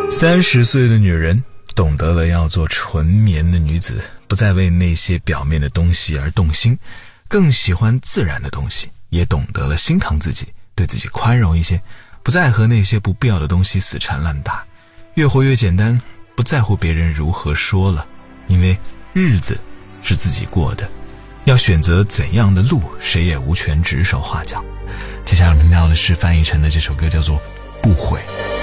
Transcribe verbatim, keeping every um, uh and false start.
三十岁的女人懂得了要做纯棉的女子，不再为那些表面的东西而动心，更喜欢自然的东西，也懂得了心疼自己，对自己宽容一些，不再和那些不必要的东西死缠烂打，越活越简单，不在乎别人如何说了，因为日子是自己过的，要选择怎样的路，谁也无权指手画脚。接下来我们听到的是翻译成的这首歌，叫做《不悔》。